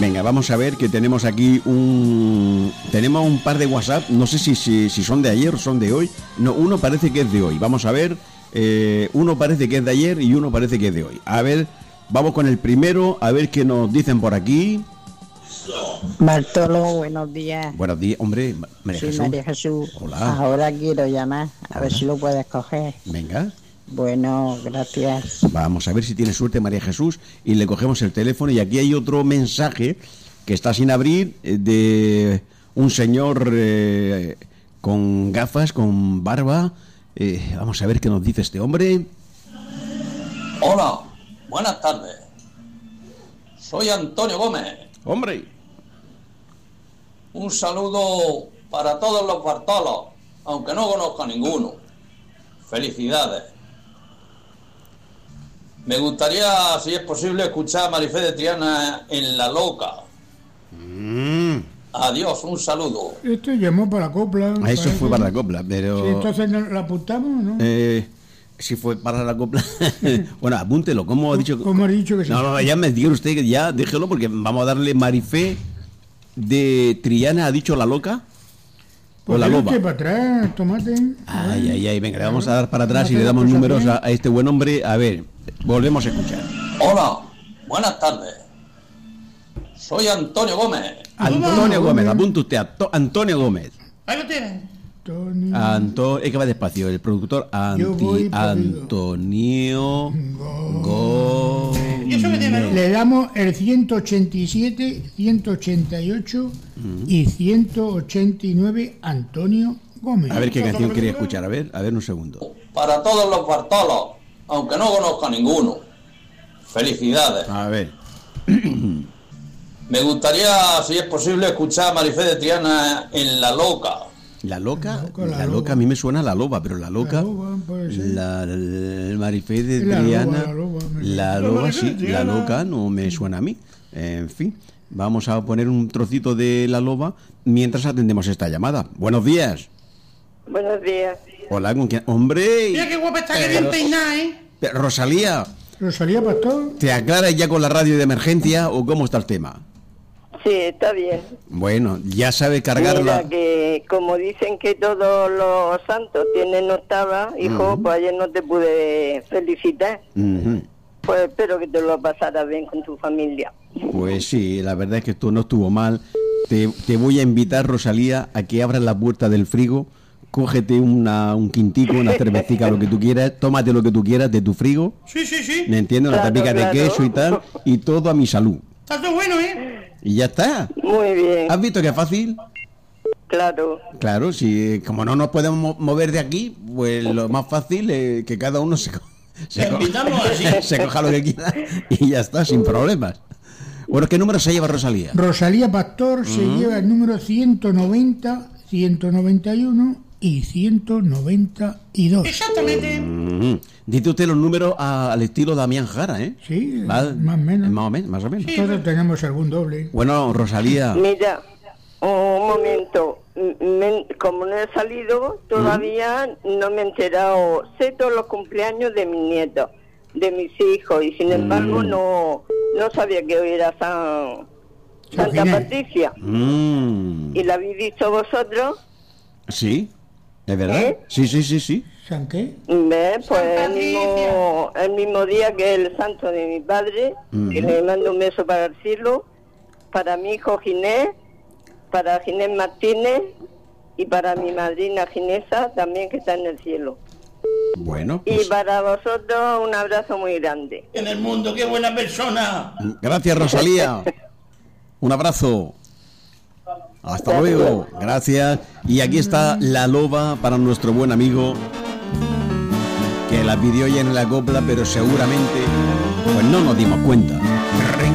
Venga, vamos a ver que tenemos aquí tenemos un par de WhatsApp, no sé si son de ayer o son de hoy. No, uno parece que es de hoy. Vamos a ver, uno parece que es de ayer y uno parece que es de hoy. A ver, vamos con el primero, a ver qué nos dicen por aquí. Bartolo, buenos días. Buenos días, hombre, María Soy Jesús. María Jesús. Hola. Ahora quiero llamar, a ver Hola. si lo puedes coger. Venga. Bueno, gracias. Vamos a ver si tiene suerte María Jesús y le cogemos el teléfono. Y aquí hay otro mensaje que está sin abrir, de un señor con gafas, con barba. Vamos a ver qué nos dice este hombre. Hola, buenas tardes. Soy Antonio Gómez. ¡Hombre! Un saludo para todos los Bartolos, aunque no conozca ninguno. Felicidades. Me gustaría, si es posible, escuchar a Marifé de Triana en La Loca. Adiós, un saludo. Esto llamó para la copla. Eso fue para la copla, pero... Sí, entonces ¿lo apuntamos, no? Si fue para la copla... Bueno, apúntelo, ¿cómo ha dicho? ¿Cómo ha dicho que sí? No, ya me diga usted que ya, déjelo, porque vamos a darle Marifé de Triana, ¿ha dicho La Loca? ¿O La Loba? Para atrás, tomate. Ay, venga, le vamos a dar para atrás y le damos números a este buen hombre. A ver, volvemos a escuchar. Hola, buenas tardes. Soy Antonio Gómez. Antonio Gómez, apunta usted, Antonio Gómez. Ahí lo tienen. Es que va despacio, el productor Antonio Gómez. ¿Y eso qué tiene? Le damos el 187, 188 y 189 Antonio Gómez. A ver qué canción quería escuchar, a ver un segundo. Para todos los Bartolos, aunque no conozca ninguno. Felicidades. A ver. Me gustaría, si es posible, escuchar a Marifé de Triana en La Loca. ¿La Loca? La La Loca, a mí me suena La Loba, pero La Loca... el Marifé de Triana... La Loba, sí, La Loca no me suena a mí. En fin, vamos a poner un trocito de La Loba mientras atendemos esta llamada. Buenos días. Buenos días. Hola, ¿con quién? ¡Hombre! Mira qué guapa está, que bien peinada, ¿eh? Rosalía, Rosalía Pastor. ¿te aclaras ya con la radio de emergencia o cómo está el tema? Sí, está bien. Bueno, ya sabe cargarla. Mira que como dicen que todos los santos tienen octava, hijo, pues ayer no te pude felicitar. Pues espero que te lo pasaras bien con tu familia. Pues sí, la verdad es que esto no estuvo mal. Te voy a invitar, Rosalía, a que abras la puerta del frigo, cógete un quintico, una cervecita, lo que tú quieras, tómate lo que tú quieras de tu frigo. Sí. ¿Me entiendes? Una tapica de queso y tal, y todo a mi salud. Está todo bueno, ¿eh? Y ya está. Muy bien. ¿Has visto que es fácil? Claro. Claro, si como no nos podemos mover de aquí, pues lo más fácil es que cada uno se coja lo que quiera y ya está, sin problemas. Bueno, ¿qué número se lleva Rosalía? Rosalía Pastor se lleva el número 190, 191 y 192. Exactamente. Dice usted los números al estilo Damián Jara, ¿eh? Sí, ¿vale? más o menos. Más o menos. Todos tenemos algún doble. Bueno, Rosalía. Mira, un momento. Como no he salido, todavía no me he enterado. Sé todos los cumpleaños de mis nietos, de mis hijos, y sin embargo no sabía que hoy era Santa Patricia. ¿Y la habéis visto vosotros? Sí, ¿es verdad? Sí. ¿San qué? ¿Ves? Pues el mismo día que el santo de mi padre, que le mando un beso para el cielo, para mi hijo Ginés, para Ginés Martínez y para mi madrina Ginesa, también que está en el cielo. Bueno, pues... Y para vosotros un abrazo muy grande. En el mundo, qué buena persona. Gracias, Rosalía. Un abrazo. Hasta luego. Gracias. Y aquí está La Loba para nuestro buen amigo, que la pidió ya en la copla, pero seguramente pues no nos dimos cuenta.